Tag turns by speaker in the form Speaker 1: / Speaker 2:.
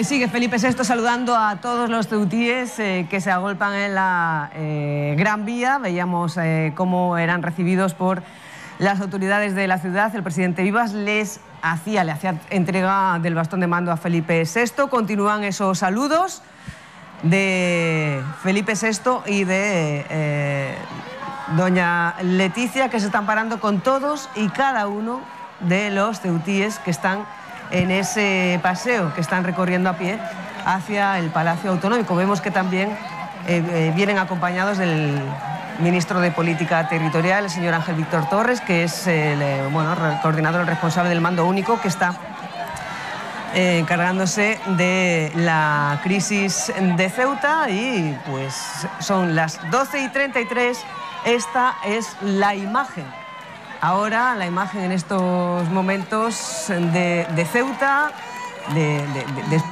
Speaker 1: Ahí sigue Felipe VI saludando a todos los ceutíes que se agolpan en la Gran Vía. Veíamos cómo eran recibidos por las autoridades de la ciudad. El presidente Vivas le hacía entrega del bastón de mando a Felipe VI. Continúan esos saludos de Felipe VI y de doña Leticia, que se están parando con todos y cada uno de los ceutíes que están en ese paseo, que están recorriendo a pie hacia el Palacio Autonómico. Vemos que también vienen acompañados del ministro de Política Territorial, el señor Ángel Víctor Torres, que es el coordinador responsable del mando único, que está encargándose de la crisis de Ceuta. Y pues son las 12:33. Esta es la imagen. Ahora la imagen en estos momentos de Ceuta, de